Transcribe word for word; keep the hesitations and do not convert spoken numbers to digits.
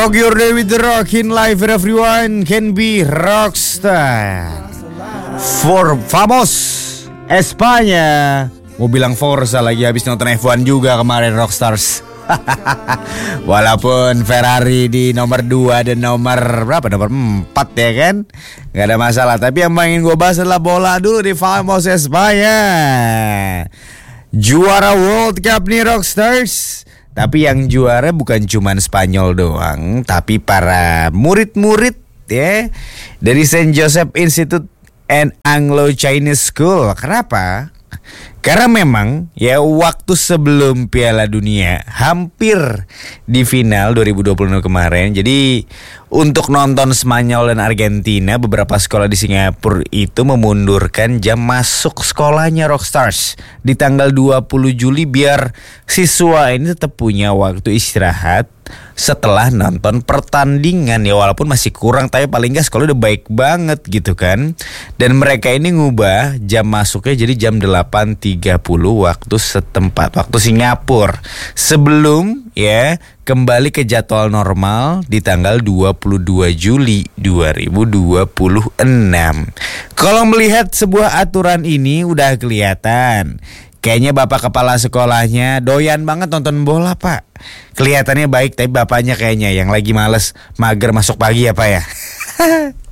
Rock your day with the rock in life, everyone can be rockstar. For Famos Espanya. Mau bilang Forza lagi, habis nonton F satu juga kemarin Rockstars. Walaupun Ferrari di nomor dua dan nomor berapa? Nomor empat ya kan? Gak ada masalah. Tapi yang ingin gue bahas adalah bola dulu di Famos Espanya. Juara World Cup nih Rockstars. Tapi yang juara bukan cuman Spanyol doang, tapi para murid-murid ya dari Saint Joseph Institute and Anglo Chinese School. Kenapa? Karena memang ya waktu sebelum Piala Dunia hampir di final dua ribu dua puluh kemarin. Jadi untuk nonton Spanyol dan Argentina, beberapa sekolah di Singapura itu memundurkan jam masuk sekolahnya Rockstars di tanggal dua puluh Juli biar siswa ini tetap punya waktu istirahat setelah nonton pertandingan. Ya walaupun masih kurang, tapi paling gak sekolah udah baik banget gitu kan. Dan mereka ini ngubah jam masuknya jadi jam delapan tiga puluh waktu setempat, waktu Singapura, sebelum ya kembali ke jadwal normal di tanggal dua puluh dua Juli dua ribu dua puluh enam. Kalau melihat sebuah aturan ini udah kelihatan kayaknya bapak kepala sekolahnya doyan banget nonton bola, Pak. Kelihatannya baik, tapi bapaknya kayaknya yang lagi males mager masuk pagi ya, Pak ya.